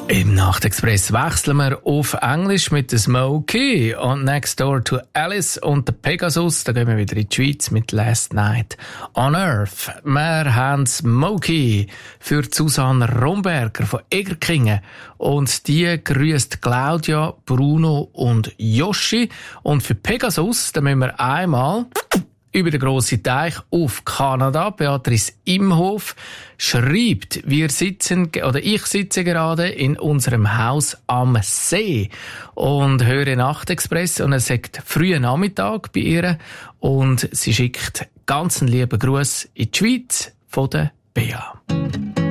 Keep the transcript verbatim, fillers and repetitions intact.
Im Nachtexpress wechseln wir auf Englisch mit der Smokey und Next Door to Alice und der Pegasus. Da gehen wir wieder in die Schweiz mit Last Night on Earth. Wir haben Smokey für Susanne Romberger von Egerkingen und die grüßt Claudia, Bruno und Joschi. Und für Pegasus, da müssen wir einmal über den grossen Teich auf Kanada. Beatrice Imhof schreibt, wir sitzen, oder ich sitze gerade in unserem Haus am See und höre Nachtexpress und es sagt frühen Nachmittag bei ihr und sie schickt ganz einen lieben Gruß in die Schweiz von der Bea.